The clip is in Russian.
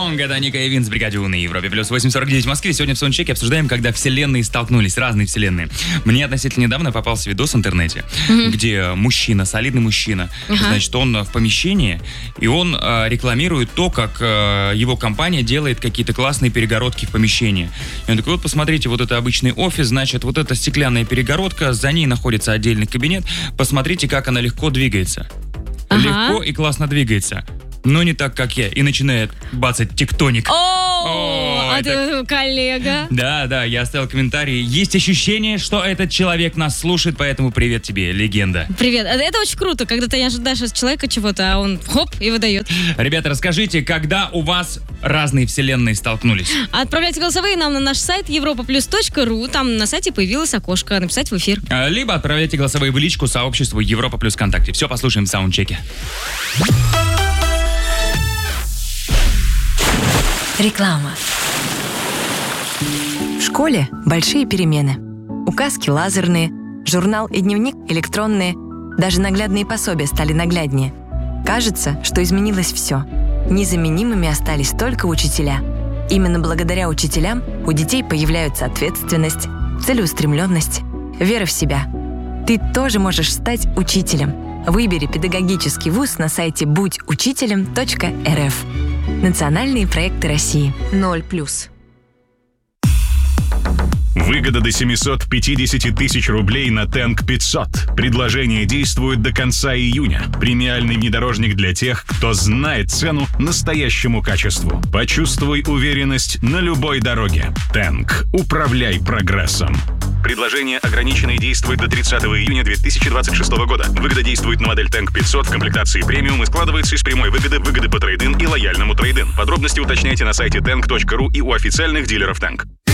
Song. Это Ника и Винс, Бригадио на Европе. Плюс 8:49 в Москве. Сегодня в саундчеке обсуждаем, когда вселенные столкнулись, разные вселенные. Мне относительно недавно попался видос в интернете, где мужчина, солидный мужчина, значит, он в помещении, и он рекламирует то, как его компания делает какие-то классные перегородки в помещении. И он такой: вот посмотрите, вот это обычный офис, значит, вот эта стеклянная перегородка, за ней находится отдельный кабинет. Посмотрите, как она легко двигается. Легко и классно двигается. Но не так, как я. И начинает бацать тектоник. Это коллега. Да, я оставил комментарий. Есть ощущение, что этот человек нас слушает, поэтому привет тебе, легенда. Привет. Это очень круто, когда ты не ожидаешь от человека чего-то, а он хоп и выдает. Ребята, расскажите, когда у вас разные вселенные столкнулись? Отправляйте голосовые нам на наш сайт europaplus.ru. Там на сайте появилось окошко «Написать в эфир». Либо отправляйте голосовые в личку сообществу Европа Плюс ВКонтакте. Все послушаем в саундчеке. Реклама. В школе большие перемены. Указки лазерные, журнал и дневник электронные, даже наглядные пособия стали нагляднее. Кажется, что изменилось все. Незаменимыми остались только учителя. Именно благодаря учителям у детей появляются ответственность, целеустремленность, вера в себя. Ты тоже можешь стать учителем. Выбери педагогический вуз на сайте будьучителем.рф. Национальные проекты России. 0+. Выгода до 750 тысяч рублей на Тэнк 500. Предложение действует до конца июня. Премиальный внедорожник для тех, кто знает цену настоящему качеству. Почувствуй уверенность на любой дороге. Тэнк. Управляй прогрессом. Предложение ограничено и действует до 30 июня 2026 года. Выгода действует на модель Тэнк 500 в комплектации премиум и складывается из прямой выгоды по трейд-ин и лояльному трейд-ин. Подробности уточняйте на сайте tank.ru и у официальных дилеров Тэнк.